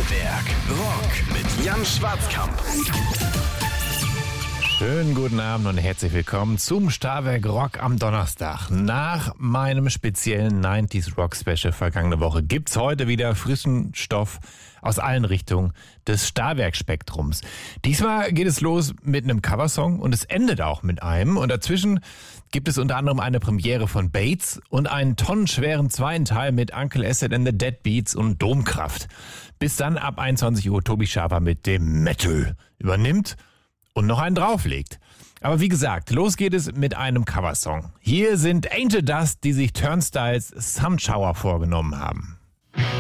Stahlwerk Rock mit Jan Schwarzkamp. Schönen guten Abend und herzlich willkommen zum Stahlwerk Rock am Donnerstag. Nach meinem speziellen 90s Rock Special vergangene Woche gibt's heute wieder frischen Stoff aus allen Richtungen des Stahlwerk-Spektrums. Diesmal geht es los mit einem Coversong und es endet auch mit einem. Und dazwischen gibt es unter anderem eine Premiere von Bates und einen tonnenschweren zweiten Teil mit Uncle Acid and the Deadbeats und Domkraft. Bis dann ab 21 Uhr Tobi Schafer mit dem Metal übernimmt und noch einen drauflegt. Aber wie gesagt, los geht es mit einem Coversong. Hier sind Angel Dust, die sich Turnstiles Sun Shower vorgenommen haben.